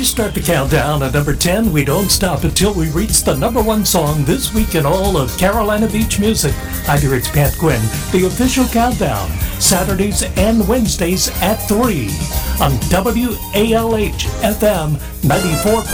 start the countdown at number 10. We don't stop until we reach the number one song this week in all of Carolina Beach music. Hi there, it's Pat Quinn. The official countdown, Saturdays and Wednesdays at 3 on WALH FM 94.1.